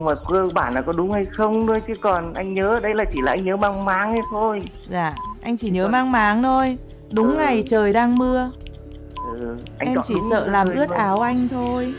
mà cơ bản là có đúng hay không thôi, chứ còn anh nhớ đấy là chỉ là anh nhớ mang máng ấy thôi. Dạ, anh chỉ nhớ mang máng thôi. Đúng ngày trời đang mưa. Anh Em chọn chỉ đúng sợ làm người ướt thôi. áo anh thôi.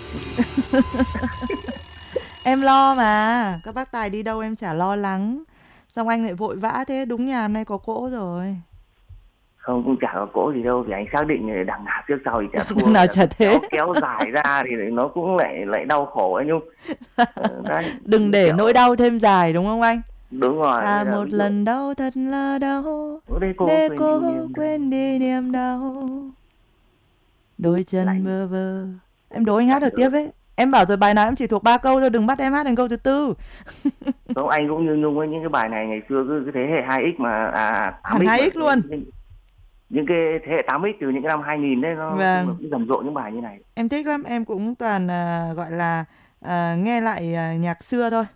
Em lo mà, các bác tài đi đâu em chả lo lắng. Xong anh lại vội vã thế, đúng nhà hôm nay có cỗ rồi. Không, cũng chả có cỗ gì đâu, vì anh xác định đằng nào trước sau thì chả thua. Đằng nào chả thế. Kéo dài ra thì nó cũng lại đau khổ anh Nhung. Đấy, đừng để nỗi đau thêm dài đúng không anh? đúng rồi. Một lần đau thật là đau, để cô quên đi niềm đau. Đôi chân bơ vơ. Em đố anh hát được tiếp đấy. Em bảo rồi bài nào em chỉ thuộc 3 câu thôi, đừng bắt em hát thành câu thứ tư. Không, anh cũng như Nhung ấy, những cái bài này ngày xưa cái thế hệ 2X mà 8X 2X luôn. Những cái thế hệ 8X từ những cái năm 2000 đấy, nó cũng rầm rộ những bài như này. Em thích lắm, em cũng toàn gọi là nghe lại nhạc xưa thôi.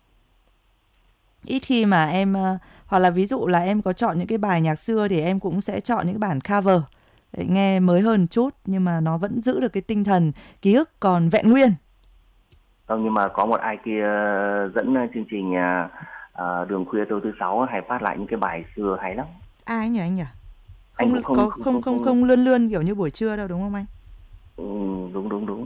Ít khi mà em hoặc là ví dụ là em có chọn những cái bài nhạc xưa thì em cũng sẽ chọn những cái bản cover để nghe mới hơn chút, nhưng mà nó vẫn giữ được cái tinh thần ký ức còn vẹn nguyên. Không, nhưng mà có một ai kia dẫn chương trình Đường Khuya Tối Thứ Sáu hay phát lại những cái bài xưa hay lắm. Ai nhỉ anh nhỉ? Anh Không lươn lươn kiểu như buổi trưa đâu đúng không anh? Đúng.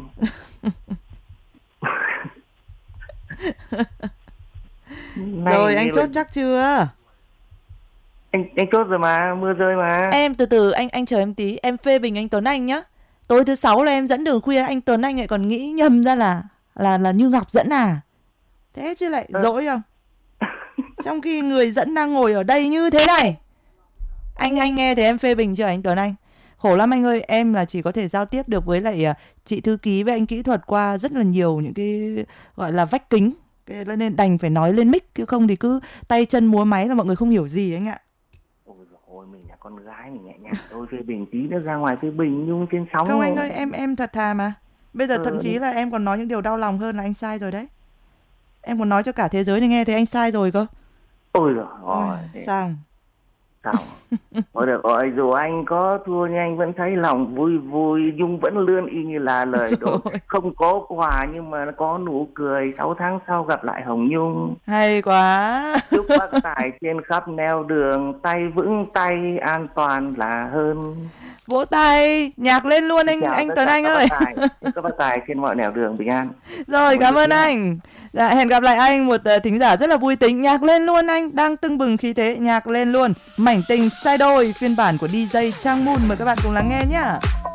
Rồi anh chốt chắc chưa? Anh chốt rồi mà, mưa rơi mà. Em từ từ, anh chờ em tí, em phê bình anh Tuấn Anh nhá. Tối thứ 6 là em dẫn Đường Khuya, anh Tuấn Anh lại còn nghĩ nhầm ra là Như Ngọc dẫn à? Thế chứ lại dỗi không? Trong khi người dẫn đang ngồi ở đây như thế này. Anh nghe thì em phê bình chưa anh Tuấn Anh? Khổ lắm anh ơi, em là chỉ có thể giao tiếp được với lại chị thư ký với anh kỹ thuật qua rất là nhiều những cái gọi là vách kính, nên đành phải nói lên mic, chứ không thì cứ tay chân múa máy là mọi người không hiểu gì anh ạ. Ôi mình là con gái, mình nhẹ nhàng thôi, phê bình tí nữa ra ngoài phê bình Nhung trên sóng. Không anh ơi, em thật thà mà. Bây giờ thậm chí là em còn nói những điều đau lòng hơn là anh sai rồi đấy. Em còn nói cho cả thế giới để nghe thấy anh sai rồi cơ. Ôi giời ơi. Sao? Thôi được rồi, dù anh có thua nhưng anh vẫn thấy lòng vui vui. Nhung vẫn lươn y như là lời đồn. Không có quà nhưng mà có nụ cười. 6 tháng sau gặp lại Hồng Nhung. Hay quá. Chúc bác tài trên khắp nẻo đường, tay vững tay an toàn là hơn. Vỗ tay, nhạc lên luôn anh Tuấn Anh ơi. Các bác tài trên mọi nẻo đường bình an. Rồi, cảm ơn anh. Dạ, hẹn gặp lại anh, một thính giả rất là vui tính. Nhạc lên luôn anh, đang tưng bừng khí thế, nhạc lên luôn. Mảnh tình sai đôi, phiên bản của DJ Trang Moon, mời các bạn cùng lắng nghe nhá.